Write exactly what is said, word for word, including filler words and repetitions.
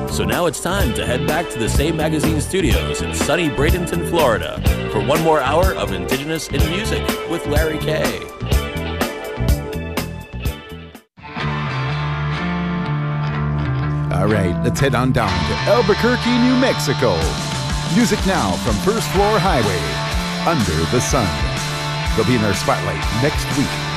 So now it's time to head back to the Save Magazine studios in sunny Bradenton, Florida, for one more hour of Indigenous in Music with Larry Kay. All right, let's head on down to Albuquerque, New Mexico. Music now from First Floor Highway, Under the Sun. They'll be in our spotlight next week.